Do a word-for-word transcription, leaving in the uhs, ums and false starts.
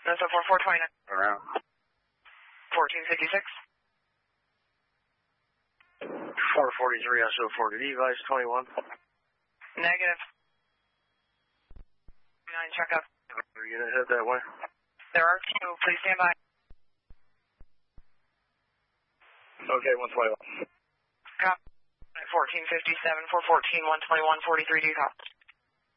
That's a four four twenty-nine. Around. fourteen fifty-six. four forty-three, S O four. Did he advise twenty-one? Negative. nine, check up. Are you going to head that way? There are two. Please stand by. Okay, one twenty-one. Copy. fourteen fifty-seven, four fourteen, one twenty-one, forty-three, do you copy?